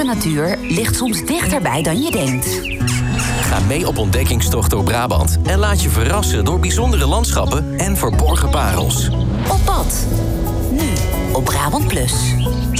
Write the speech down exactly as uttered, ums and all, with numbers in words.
echte natuur ligt soms dichterbij dan je denkt. Ga mee op ontdekkingstocht door Brabant en laat je verrassen door bijzondere landschappen en verborgen parels. Op pad. Nu op Brabant Plus.